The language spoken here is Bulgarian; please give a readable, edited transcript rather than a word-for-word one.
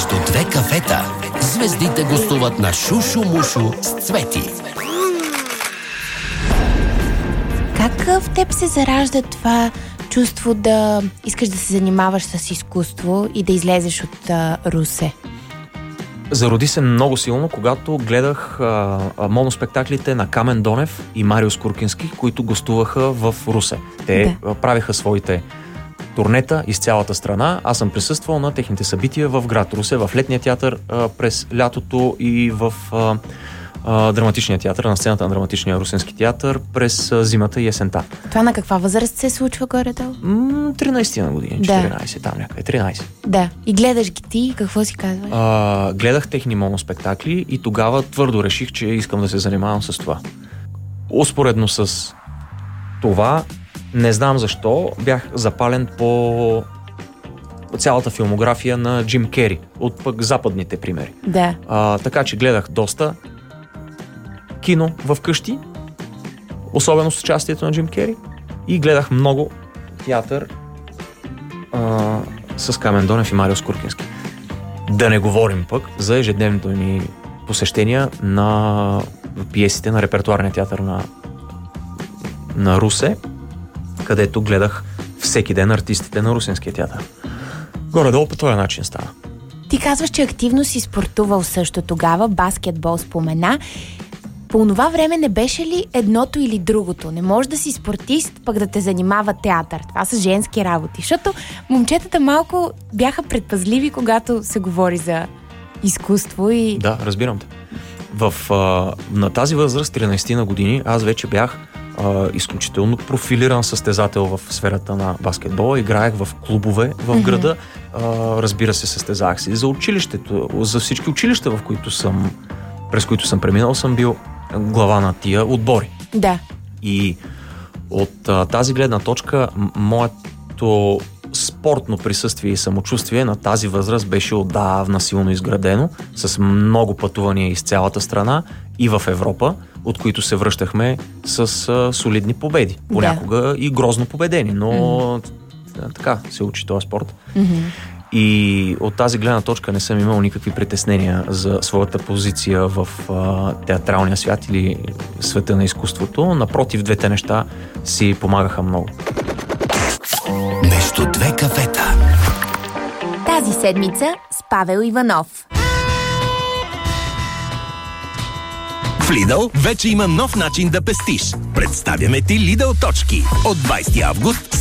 Между две кафета звездите гостуват на Шушу-мушу с Цвети. Как в теб се заражда това чувство да искаш да се занимаваш с изкуство и да излезеш от Русе? Зароди се много силно, когато гледах моноспектаклите на Камен Донев и Мариус Куркински, които гостуваха в Русе. Те правиха своите турнета из цялата страна. Аз съм присъствал на техните събития в град Русе, в Летния театър през лятото и в Драматичния театър, на сцената на Драматичния русенски театър през зимата и есента. Това на каква възраст се случва горе-долу? 13 на години, 14, там някъде, 13. Да. И гледаш ги ти, какво си казваш? Гледах техни моноспектакли и тогава твърдо реших, че искам да се занимавам с това. Успоредно с това, не знам защо, бях запален по цялата филмография на Джим Кери, от пък западните примери. Да. Така че гледах доста кино в къщи, особено с участието на Джим Кери, и гледах много театър с Камен Донев и Мариус Куркински. Да не говорим пък за ежедневните ми посещения на пиесите на репертуарния театър на Русе, където гледах всеки ден артистите на Русенския театър. Горе-долу по този начин стана. Ти казваш, че активно си спортувал също тогава, баскетбол спомена. По това време не беше ли едното или другото? Не може да си спортист, пък да те занимава театър. Това са женски работи. Защото момчетата малко бяха предпазливи, когато се говори за изкуство и... Да, разбирам те. На тази възраст, 13 на години, аз вече бях изключително профилиран състезател в сферата на баскетбола. Играех в клубове в града. Разбира се, състезах се за училището. За всички училища, през които съм преминал, съм бил глава на тия отбори. Да. И от тази гледна точка, моето спортно присъствие и самочувствие на тази възраст беше отдавна силно изградено, с много пътувания из цялата страна и в Европа, от които се връщахме с солидни победи. Понякога и грозно победени, но така се учи този спорт. И от тази гледна точка не съм имал никакви притеснения за своята позиция в театралния свят или света на изкуството. Напротив, двете неща си помагаха много. Между две кафета. Тази седмица с Павел Иванов. В Lidl вече има нов начин да пестиш. Представяме ти Lidl точки. От 20 август